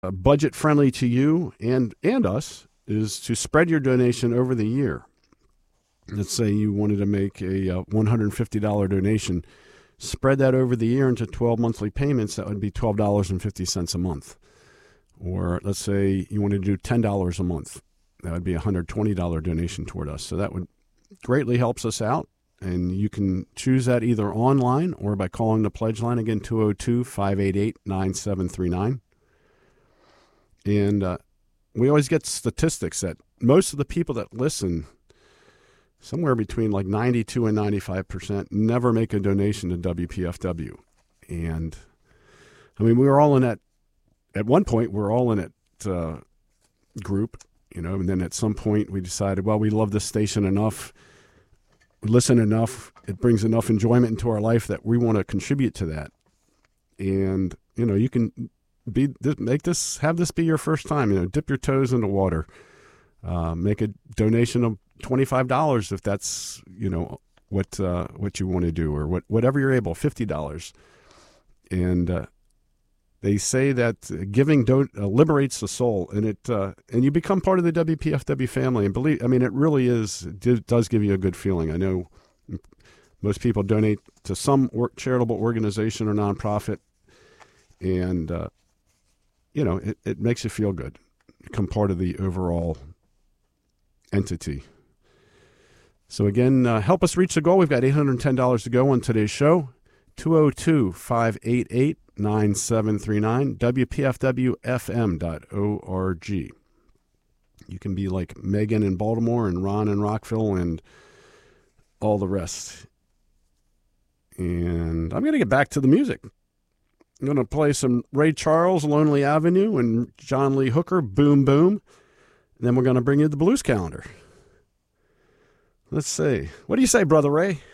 budget friendly to you and us is to spread your donation over the year. Let's say you wanted to make a $150 donation. Spread that over the year into 12 monthly payments. That would be $12.50 a month. Or let's say you wanted to do $10 a month. That would be a $120 donation toward us. So that would greatly helps us out. And you can choose that either online or by calling the pledge line, again, 202-588-9739. And we always get statistics that most of the people that listen, somewhere between like 92 and 95%, never make a donation to WPFW. And I mean, we were all in that, at one point, we were all in it group, and then at some point we decided, well, we love this station enough, we listen enough, it brings enough enjoyment into our life that we want to contribute to that. And, you can have this be your first time, dip your toes in the water, make a donation of $25 if that's, what you want to do, or whatever you're able, $50. And they say that giving liberates the soul, and and you become part of the WPFW family. And it really does give you a good feeling. I know most people donate to some charitable organization or nonprofit, and it makes you feel good. Become part of the overall entity. So again, help us reach the goal. We've got $810 to go on today's show. 202-588-9739, WPFWFM.org. You can be like Megan in Baltimore and Ron in Rockville and all the rest. And I'm going to get back to the music. I'm going to play some Ray Charles, Lonely Avenue, and John Lee Hooker, Boom Boom. And then we're going to bring you the blues calendar. Let's see. What do you say, Brother Ray?